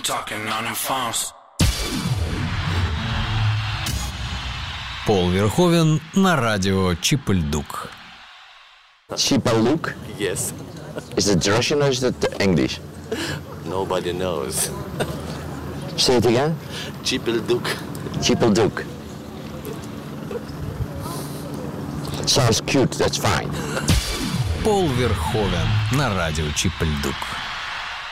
talking on the phones. Пол Верховен на радио Чип-и-Ль-Дук. Чип-и-Ль-Дук? Yes. Is it Russian or is it English? Nobody knows. Say it again. Чип-и-Ль-Дук. Чип-и-Ль-Дук. Sounds cute, that's fine. Пол Верховен на радио Чип-и-Ль-Дук.